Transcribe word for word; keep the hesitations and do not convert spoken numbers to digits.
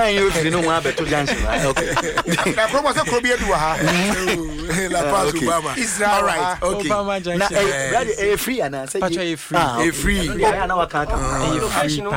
man you no one beto junction. Okay. Na promo say ko bi edu ha. La Paz Obama. Israel. All right. Okay. Na eh free and I say Pacha e free. E free. A free. Yeah, na waka. E free.